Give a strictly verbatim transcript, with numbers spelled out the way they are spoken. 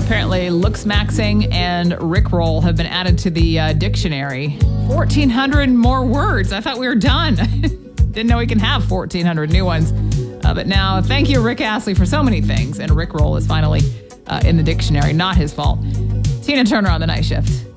apparently looks maxing and Rickroll have been added to the uh, dictionary. fourteen hundred more words. I thought we were done. Didn't know we can have fourteen hundred new ones. Uh, but now, thank you, Rick Astley, for so many things. And Rickroll is finally uh, in the dictionary. Not his fault. Tina Turner on The Night Shift.